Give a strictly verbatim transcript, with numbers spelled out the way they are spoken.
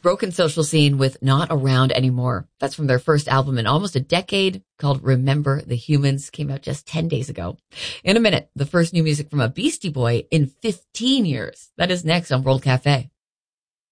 Broken Social Scene with Not Around Anymore. That's from their first album in almost a decade called Remember the Humans. Came out just ten days ago. In a minute, the first new music from a Beastie Boy in fifteen years. That is next on World Cafe.